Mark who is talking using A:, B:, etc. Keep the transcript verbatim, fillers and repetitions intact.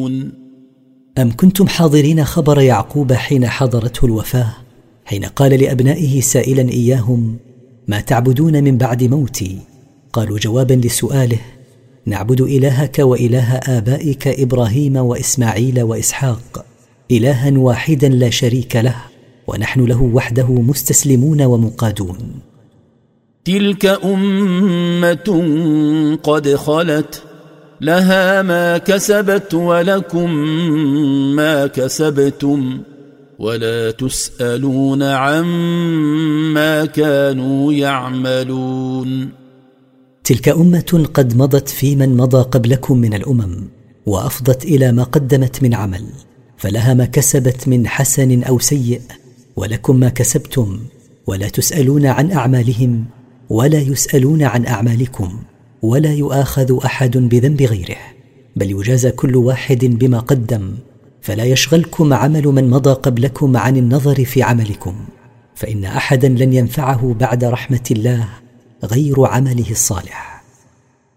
A: تعملون
B: أم كنتم حاضرين خبر يعقوب حين حضرته الوفاة، حين قال لأبنائه سائلا إياهم: ما تعبدون من بعد موتي؟ قالوا جوابا لسؤاله: نعبد إلهك وإله آبائك إبراهيم وإسماعيل وإسحاق، إلها واحدا لا شريك له، ونحن له وحده مستسلمون ومنقادون.
A: تلك أمة قد خلت لها ما كسبت ولكم ما كسبتم ولا تسألون عما كانوا يعملون.
B: تلك أمة قد مضت في من مضى قبلكم من الأمم، وأفضت إلى ما قدمت من عمل، فلها ما كسبت من حسن أو سيء، ولكم ما كسبتم، ولا تسألون عن أعمالهم ولا يسألون عن أعمالكم، ولا يؤاخذ أحد بذنب غيره، بل يجازى كل واحد بما قدم. فلا يشغلكم عمل من مضى قبلكم عن النظر في عملكم، فإن أحدا لن ينفعه بعد رحمة الله غير عمله الصالح.